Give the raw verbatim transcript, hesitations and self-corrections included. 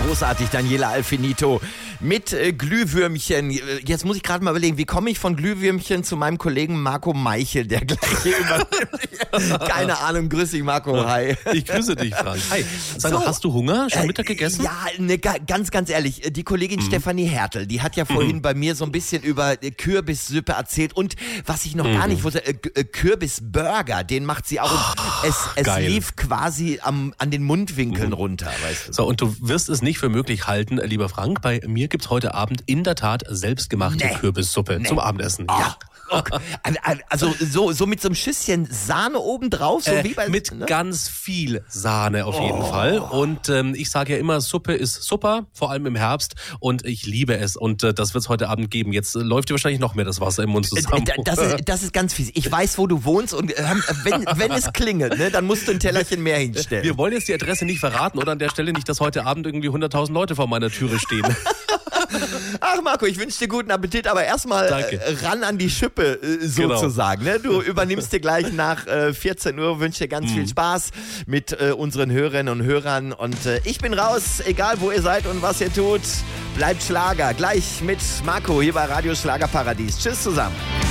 großartig, Daniela Alfinito mit äh, Glühwürmchen. Jetzt muss ich gerade mal überlegen, wie komme ich von Glühwürmchen zu meinem Kollegen Marco Meichel, der gleich hier über... Keine Ahnung, grüß dich Marco, hi. Ich grüße dich, Frank. Hi. Sag So, mal, hast du Hunger? Schon äh, Mittag gegessen? Ja, ne, ga, ganz, ganz ehrlich, die Kollegin Mhm. Stefanie Hertel, die hat ja vorhin Mhm. bei mir so ein bisschen über äh, Kürbissuppe erzählt und was ich noch Mhm. gar nicht wusste, äh, K- äh, Kürbisburger, den macht sie auch. Und es es geil. lief quasi am, an den Mundwinkeln Mhm. runter, weißt du. So, und du wirst es nicht für möglich halten, lieber Frank. Bei mir gibt's heute Abend in der Tat selbstgemachte Nee. Kürbissuppe Nee. zum Abendessen. Ah, Ja. okay. Also so, so mit so einem Schüsschen Sahne obendrauf, so Äh, wie bei... mit ne? ganz viel Sahne auf jeden Oh. Fall. Und ähm, ich sage ja immer, Suppe ist super, vor allem im Herbst. Und ich liebe es. Und äh, das wird's heute Abend geben. Jetzt äh, läuft dir wahrscheinlich noch mehr das Wasser im Mund zusammen. Äh, Das ist, das ist ganz fies. Ich weiß, wo du wohnst und äh, wenn, wenn es klingelt, ne, dann musst du ein Tellerchen mehr hinstellen. Wir wollen jetzt die Adresse nicht verraten oder an der Stelle nicht, dass heute Abend irgendwie hunderttausend Leute vor meiner Türe stehen. Ach Marco, ich wünsche dir guten Appetit, aber erstmal Danke. äh, ran an die Schippe äh, sozusagen. Ne? Du übernimmst dir gleich nach äh, vierzehn Uhr, wünsche dir ganz viel Spaß mit äh, unseren Hörerinnen und Hörern und äh, ich bin raus, egal wo ihr seid und was ihr tut, bleibt Schlager. Gleich mit Marco hier bei Radio Schlagerparadies. Tschüss zusammen.